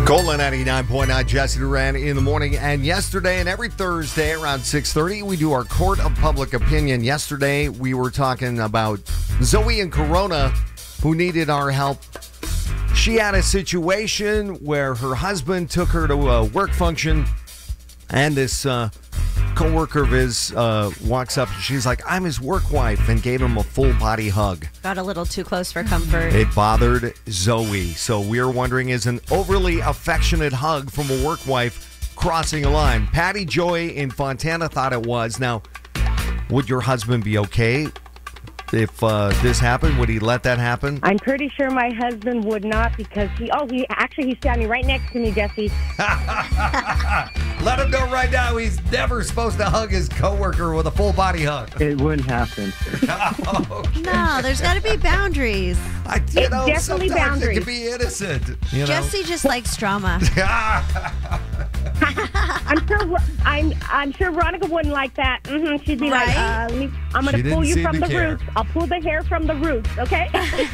Cola 99.9, Jesse Duran in the morning. And yesterday and every Thursday around 6:30, we do our Court of Public Opinion. Yesterday, we were talking about Zoe in Corona, who needed our help. She had a situation where her husband took her to a work function, and this co-worker of his walks up. She's like, I'm his work wife, and gave him a full-body hug. Got a little too close for comfort. It bothered Zoe. So we're wondering, is an overly affectionate hug from a work wife crossing a line? Patty Joy in Fontana thought it was. Now, would your husband be okay if this happened? Would he let that happen? I'm pretty sure my husband would not, because he's standing right next to me, Jesse. Let him know right now he's never supposed to hug his coworker with a full body hug. It wouldn't happen. Okay. No, there's got to be boundaries. Definitely sometimes boundaries. it can be innocent. Jesse just likes drama. I'm sure Veronica wouldn't like that. She'd be Right? like, I'm going to pull you from the roots. I'll pull the hair from the roots, okay?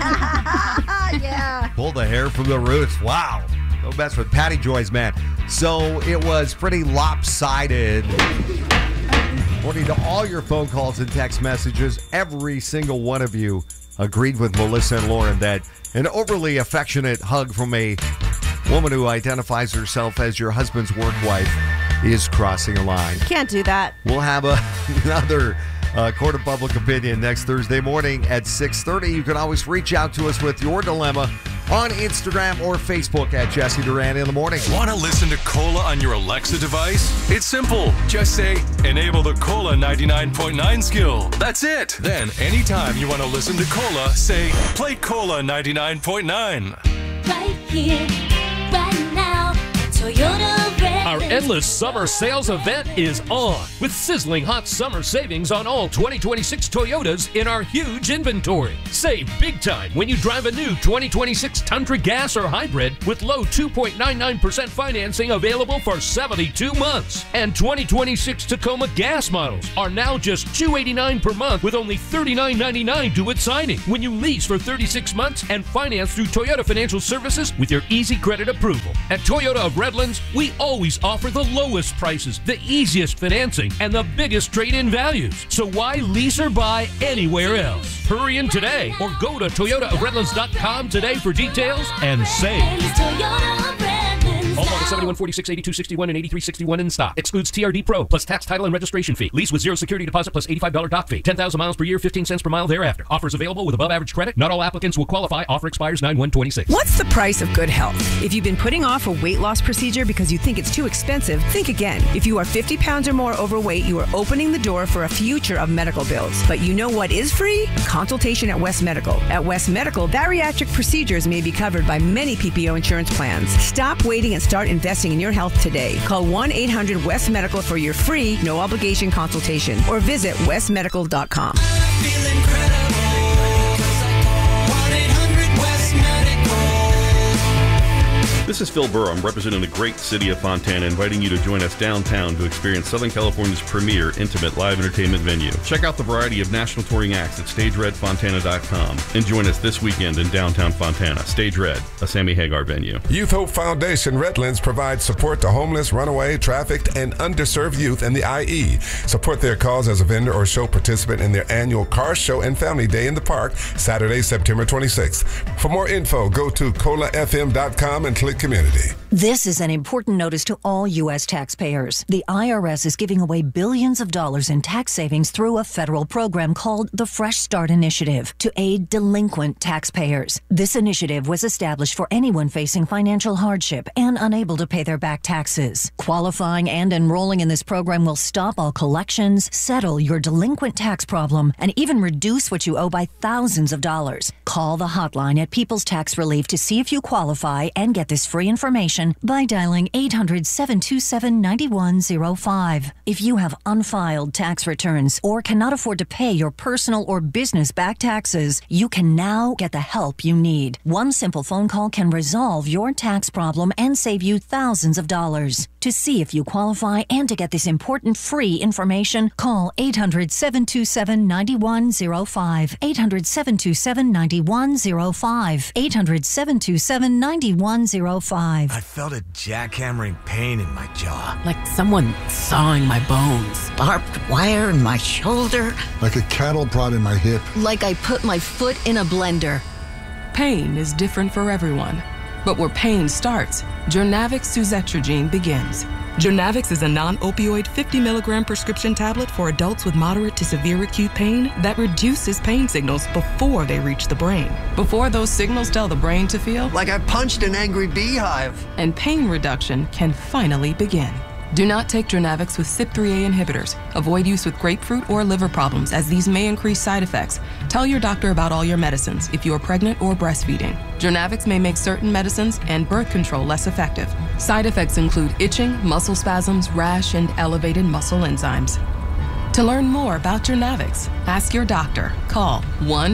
Yeah. Pull the hair from the roots. Wow. Don't mess with Patty Joy's man. So it was pretty lopsided. According to all your phone calls and text messages, every single one of you agreed with Melissa and Lauren that an overly affectionate hug from a woman who identifies herself as your husband's work wife is crossing a line. Can't do that. We'll have another Court of Public Opinion next Thursday morning at 6:30. You can always reach out to us with your dilemma on Instagram or Facebook at Jesse Duran in the morning. Want to listen to Cola on your Alexa device? It's simple. Just say, enable the Cola 99.9 skill. That's it. Then, anytime you want to listen to Cola, say, play Cola 99.9. Right here, right now, Toyota Red. Our endless summer sales event is on with sizzling hot summer savings on all 2026 Toyotas in our huge inventory. Save big time when you drive a new 2026 Tundra Gas or Hybrid with low 2.99% financing available for 72 months. And 2026 Tacoma Gas models are now just $289 per month with only $39.99 due at signing when you lease for 36 months and finance through Toyota Financial Services with your easy credit approval. At Toyota of Redlands, we always offer the lowest prices, the easiest financing, and the biggest trade-in values. So why lease or buy anywhere else? Hurry in today or go to ToyotaofRedlands.com today for details and save. All models 71, 46, 82, 61, and 83, 61 in stock. Excludes TRD Pro plus tax, title, and registration fee. Lease with zero security deposit plus $85 dock fee. 10,000 miles per year, 15 cents per mile thereafter. Offers available with above average credit. Not all applicants will qualify. Offer expires 9/1/26. What's the price of good health? If you've been putting off a weight loss procedure because you think it's too expensive, think again. If you are 50 pounds or more overweight, you are opening the door for a future of medical bills. But you know what is free? A consultation at West Medical. At West Medical, bariatric procedures may be covered by many PPO insurance plans. Stop waiting and start investing in your health today. Call 1-800-WEST-MEDICAL for your free, no obligation consultation or visit westmedical.com. Feel incredible. 1-800-WEST-MEDICAL. This is Phil Burr. I'm representing the great city of Fontana, inviting you to join us downtown to experience Southern California's premier intimate live entertainment venue. Check out the variety of national touring acts at StageRedFontana.com and join us this weekend in downtown Fontana. Stage Red, a Sammy Hagar venue. Youth Hope Foundation Redlands provides support to homeless, runaway, trafficked, and underserved youth in the IE. Support their cause as a vendor or show participant in their annual Car Show and Family Day in the Park, Saturday, September 26th. For more info, go to colafm.com and click Community. This is an important notice to all U.S. taxpayers. The IRS is giving away billions of dollars in tax savings through a federal program called the Fresh Start Initiative to aid delinquent taxpayers. This initiative was established for anyone facing financial hardship and unable to pay their back taxes. Qualifying and enrolling in this program will stop all collections, settle your delinquent tax problem, and even reduce what you owe by thousands of dollars. Call the hotline at People's Tax Relief to see if you qualify and get this free information by dialing 800-727-9105. If you have unfiled tax returns or cannot afford to pay your personal or business back taxes, you can now get the help you need. One simple phone call can resolve your tax problem and save you thousands of dollars. To see if you qualify and to get this important free information, call 800-727-9105. 800-727-9105. 800-727-9105. I felt a jackhammering pain in my jaw. Like someone sawing my bones. Barbed wire in my shoulder. Like a cattle prod in my hip. Like I put my foot in a blender. Pain is different for everyone. But where pain starts, Journavx suzetrigine begins. Journavx is a non-opioid 50-milligram prescription tablet for adults with moderate to severe acute pain that reduces pain signals before they reach the brain. Before those signals tell the brain to feel like I punched an angry beehive. And pain reduction can finally begin. Do not take Journavx with CYP3A inhibitors. Avoid use with grapefruit or liver problems, as these may increase side effects. Tell your doctor about all your medicines if you are pregnant or breastfeeding. Journavx may make certain medicines and birth control less effective. Side effects include itching, muscle spasms, rash, and elevated muscle enzymes. To learn more about Journavx, ask your doctor. Call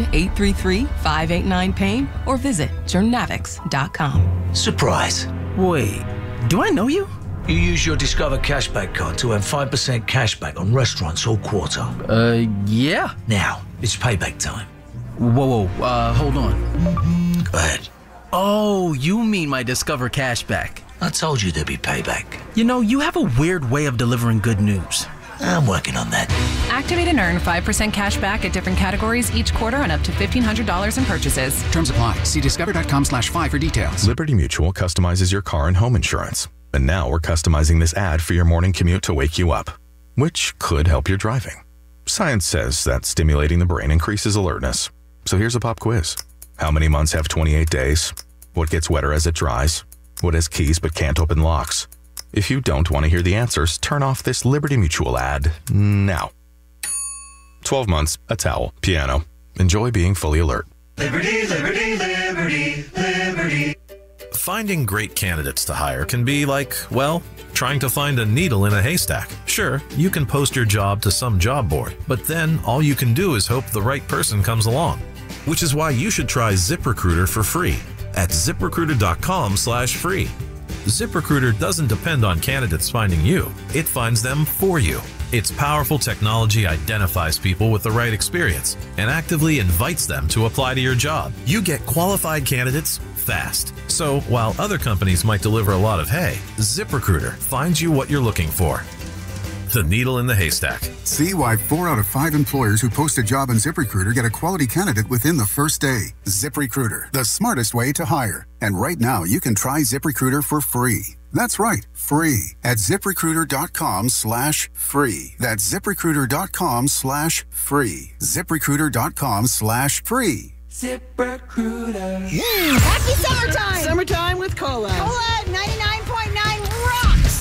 1-833-589-PAIN or visit journavx.com. Surprise. Wait, do I know you? You use your Discover Cashback card to earn 5% cashback on restaurants all quarter. Yeah. Now, it's payback time. Whoa, hold on. Go ahead. Oh, you mean my Discover Cashback. I told you there'd be payback. You know, you have a weird way of delivering good news. I'm working on that. Activate and earn 5% cash back at different categories each quarter on up to $1,500 in purchases. Terms apply. See discover.com/5 for details. Liberty Mutual customizes your car and home insurance. And now we're customizing this ad for your morning commute to wake you up, which could help your driving. Science says that stimulating the brain increases alertness. So here's a pop quiz. How many months have 28 days? What gets wetter as it dries? What has keys but can't open locks? If you don't want to hear the answers, turn off this Liberty Mutual ad now. 12 months, a towel, piano. Enjoy being fully alert. Liberty, liberty, liberty, liberty. Finding great candidates to hire can be like, well, trying to find a needle in a haystack. Sure, you can post your job to some job board, but then all you can do is hope the right person comes along. Which is why you should try ZipRecruiter for free at ZipRecruiter.com/free. ZipRecruiter doesn't depend on candidates finding you. It finds them for you. Its powerful technology identifies people with the right experience and actively invites them to apply to your job. You get qualified candidates fast. So while other companies might deliver a lot of hay, ZipRecruiter finds you what you're looking for. The needle in the haystack. See why 4 out of 5 employers who post a job on ZipRecruiter get a quality candidate within the first day. ZipRecruiter, the smartest way to hire. And right now, you can try ZipRecruiter for free. That's right, free at ZipRecruiter.com/free. That's ZipRecruiter.com/free. ZipRecruiter.com/free. ZipRecruiter. Happy summertime! Summertime with Cola. Cola